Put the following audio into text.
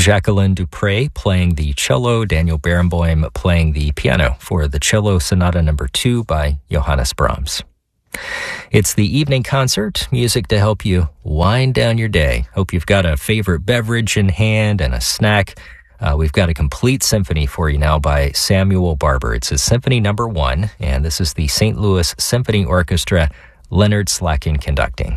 Jacqueline Dupre playing the cello, Daniel Barenboim playing the piano for the Cello Sonata No. 2 by Johannes Brahms. It's the evening concert, music to help you wind down your day. Hope you've got a favorite beverage in hand and a snack. We've got a complete symphony for you now by Samuel Barber. It's his Symphony No. 1, and this is the St. Louis Symphony Orchestra, Leonard Slakin conducting.